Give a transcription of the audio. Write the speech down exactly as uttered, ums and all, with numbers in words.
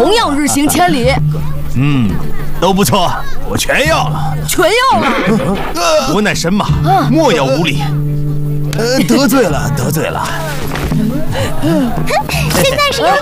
同样日行千里。 嗯，都不错，我全要了。 全要了。 我乃神马，莫要无礼。 呃，得罪了，得罪了。 现在是用